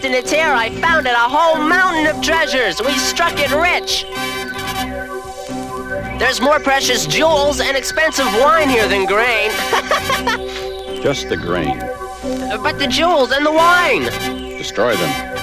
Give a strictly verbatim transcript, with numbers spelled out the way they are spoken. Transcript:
lost in its hair, I found it a whole mountain of treasures. We struck it rich. There's more precious jewels and expensive wine here than grain. Just the grain. But the jewels and the wine. Destroy them.